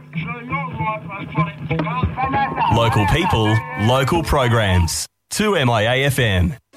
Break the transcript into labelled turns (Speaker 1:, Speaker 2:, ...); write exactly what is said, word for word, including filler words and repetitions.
Speaker 1: Local people, local programs. two M I A F M.